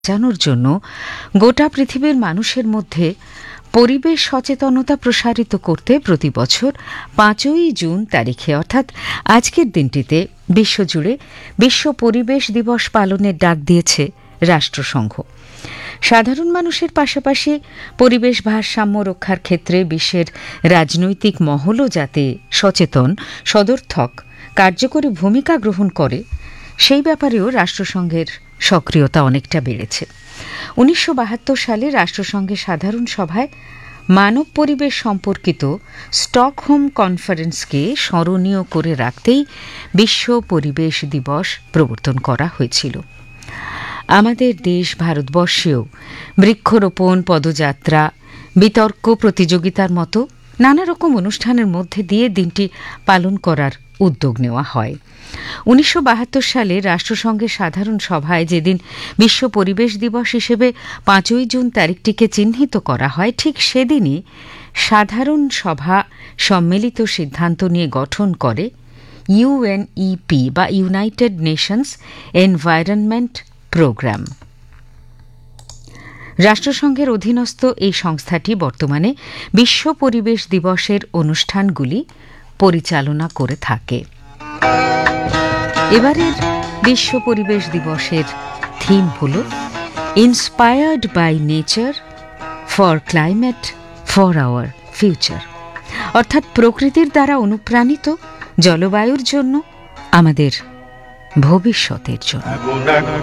বাঁচানোর জন্য গোটা পৃথিবীর মানুষের মধ্যে পরিবেশ সচেতনতা প্রসারিত করতে প্রতি বছর ৫ই জুন তারিখে অর্থাৎ আজকের দিনটিতে বিশ্বজুড়ে বিশ্ব পরিবেশ দিবস পালনের ডাক দিয়েছে রাষ্ট্রসংঘ। সাধারণ মানুষের পাশাপাশি পরিবেশ ভারসাম্য রক্ষার ক্ষেত্রে বিশ্বের রাজনৈতিক মহলও যাতে সচেতন, সদর্থক, কার্যকরী ভূমিকা গ্রহণ করে সেই ব্যাপারেও রাষ্ট্রসংঘের সক্রিয়তা অনেকটা বেড়েছে। ১৯৭২ সালে রাষ্ট্রসংঘের সাধারণ সভায় মানব পরিবেশ সম্পর্কিত স্টকহোম কনফারেন্সকে স্মরণীয় করে রাখতেই বিশ্ব পরিবেশ দিবস প্রবর্তন করা হয়েছিল। আমাদের দেশ ভারতবর্ষেও বৃক্ষরোপণ, পদযাত্রা, বিতর্ক প্রতিযোগিতার মতো নানা রকম অনুষ্ঠানের মধ্যে দিয়ে দিনটি পালন করার উদ্যোগ নেওয়া হয়। ১৯৭২ সালে রাষ্ট্রসংঘের সাধারণ সভায় যেদিন বিশ্ব পরিবেশ দিবস হিসেবে ৫ই জুন তারিখটিকে চিহ্নিত করা হয়, ঠিক সেদিনই সাধারণ সভা সম্মিলিত সিদ্ধান্ত নিয়ে গঠন করে ইউএনইপি বা ইউনাইটেড নেশনস এনভায়রনমেন্ট প্রোগ্রাম। রাষ্ট্রসংঘের অধীনস্থ এই সংস্থাটি বর্তমানে বিশ্ব পরিবেশ দিবসের অনুষ্ঠানগুলি পরিচালনা করে থাকে। এবারের বিশ্ব পরিবেশ দিবসের থিম হল inspired by nature for climate for our future, অর্থাৎ প্রকৃতির দ্বারা অনুপ্রাণিত, জলবায়ুর জন্য, আমাদের ভবিষ্যতের জন্য।